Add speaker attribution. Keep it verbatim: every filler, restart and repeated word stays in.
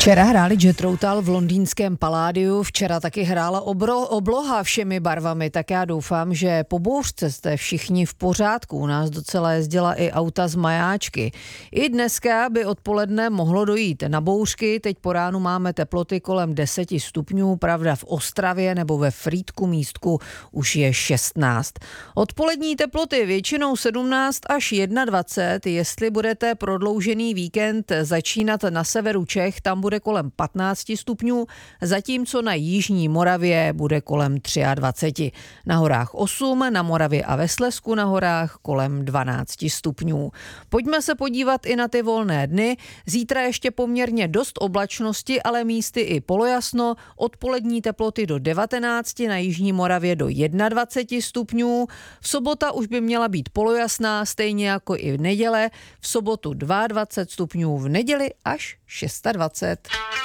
Speaker 1: Včera hráli Jethro Tull v londýnském Paládiu, včera taky hrála obro, obloha všemi barvami, tak já doufám, že po bouřce jste všichni v pořádku. U nás docela jezdila i auta z majáčky. I dneska by odpoledne mohlo dojít na bouřky, teď po ránu máme teploty kolem deset stupňů, pravda v Ostravě nebo ve Frýdku místku už je šestnáct. Odpolední teploty většinou sedmnáct až dvacet jedna, jestli budete prodloužený víkend začínat na severu Čech, tam bude kolem patnáct stupňů, zatímco na jižní Moravě bude kolem dvacet tři. Na horách osm, na Moravě a ve Slezsku na horách kolem dvanáct stupňů. Pojďme se podívat i na ty volné dny. Zítra ještě poměrně dost oblačnosti, ale místy i polojasno. Odpolední teploty do devatenáct, na jižní Moravě do dvacet jedna stupňů. V sobota už by měla být polojasná, stejně jako i v neděle. V sobotu dvacet dva stupňů, v neděli až dvacet šest.